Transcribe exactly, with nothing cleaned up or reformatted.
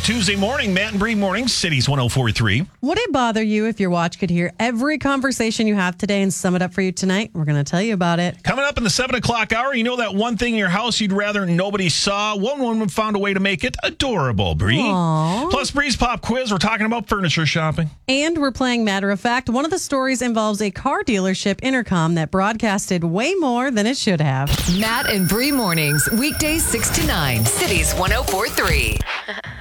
Tuesday morning, Matt and Bree morning, Cities one oh four point three. Would it bother you if your watch could hear every conversation you have today and sum it up for you tonight? We're going to tell you about it. Coming up in the seven o'clock hour, you know that one thing in your house you'd rather nobody saw? One woman found a way to make it adorable, Bree. Aww. Plus, Bree's Pop Quiz, we're talking about furniture shopping. And we're playing Matter of Fact. One of the stories involves a car dealership intercom that broadcasted way more than it should have. Matt and Bree mornings, weekdays six to nine, Cities one oh four point three.